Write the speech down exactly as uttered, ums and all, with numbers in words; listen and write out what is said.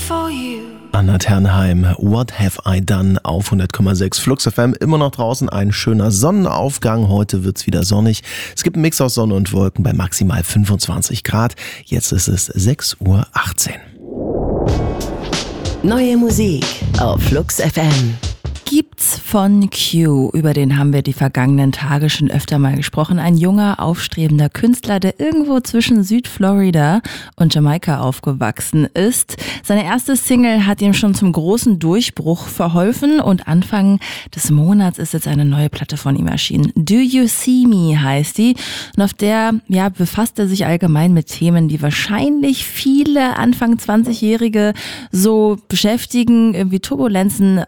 for you. Anna Ternheim, What Have I Done auf hundert Komma sechs Flux F M. Immer noch draußen ein schöner Sonnenaufgang. Heute wird's wieder sonnig. Es gibt einen Mix aus Sonne und Wolken bei maximal fünfundzwanzig Grad. Jetzt ist es sechs Uhr achtzehn. Neue Musik auf Flux F M. Gibt's von Q, über den haben wir die vergangenen Tage schon öfter mal gesprochen. Ein junger, aufstrebender Künstler, der irgendwo zwischen Südflorida und Jamaika aufgewachsen ist. Seine erste Single hat ihm schon zum großen Durchbruch verholfen und Anfang des Monats ist jetzt eine neue Platte von ihm erschienen. Do You See Me heißt die und auf der ja, befasst er sich allgemein mit Themen, die wahrscheinlich viele Anfang zwanzigjährige so beschäftigen, irgendwie Turbulenzen